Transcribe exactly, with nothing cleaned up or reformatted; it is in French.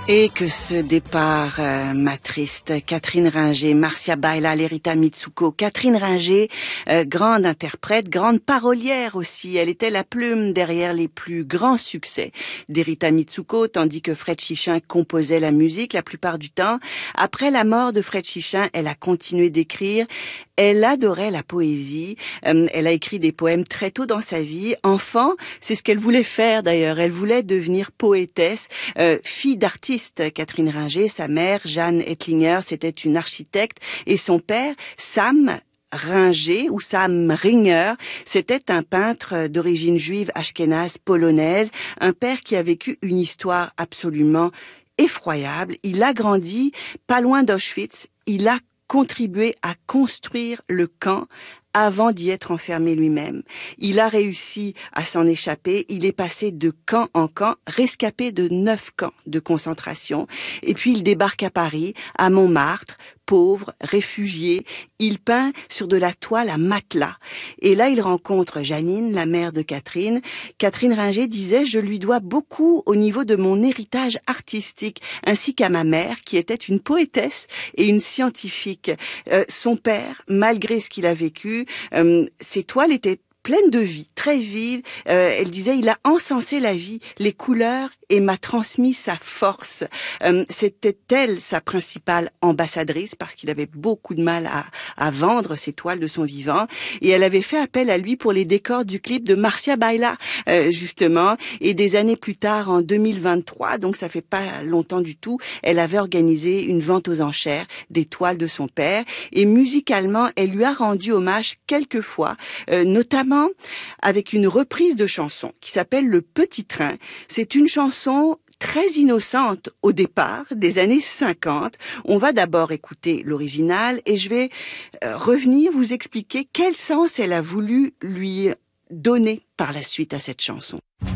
Et que ce départ euh, m'attriste. Catherine Ringer, Marcia Baila, Lerita Mitsuko. Catherine Ringer, euh, grande interprète, grande parolière aussi. Elle était la plume derrière les plus grands succès d'Erita Mitsuko, tandis que Fred Chichin composait la musique la plupart du temps. Après la mort de Fred Chichin, elle a continué d'écrire. Elle adorait la poésie. Euh, elle a écrit des poèmes très tôt dans sa vie. Enfant, c'est ce qu'elle voulait faire d'ailleurs. Elle voulait devenir poétesse, euh, fille d'artiste. Catherine Ringer, sa mère, Jeanne Ettlinger, c'était une architecte, et son père, Sam Ringer, ou Sam Ringer, c'était un peintre d'origine juive ashkénaze polonaise, un père qui a vécu une histoire absolument effroyable. Il a grandi pas loin d'Auschwitz, il a contribué à construire le camp avant d'y être enfermé lui-même. Il a réussi à s'en échapper. Il est passé de camp en camp, rescapé de neuf camps de concentration. Et puis il débarque à Paris, à Montmartre, pauvre, réfugié. Il peint sur de la toile à matelas. Et là, il rencontre Janine, la mère de Catherine. Catherine Ringer disait « Je lui dois beaucoup au niveau de mon héritage artistique, ainsi qu'à ma mère, qui était une poétesse et une scientifique. Euh, son père, malgré ce qu'il a vécu, euh, ses toiles étaient pleines de vie, très vives. Euh, elle disait « Il a encensé la vie, les couleurs et m'a transmis sa force. Euh, c'était elle sa principale ambassadrice parce qu'il avait beaucoup de mal à, à vendre ses toiles de son vivant, et elle avait fait appel à lui pour les décors du clip de Marcia Baila, euh, justement, et des années plus tard, en deux mille vingt-trois, donc ça fait pas longtemps du tout, elle avait organisé une vente aux enchères des toiles de son père, et musicalement, elle lui a rendu hommage quelques fois, euh, notamment avec une reprise de chanson qui s'appelle Le Petit Train. C'est une chanson très innocente au départ, des années cinquante. On va d'abord écouter l'original et je vais euh, revenir vous expliquer quel sens elle a voulu lui donner par la suite à cette chanson.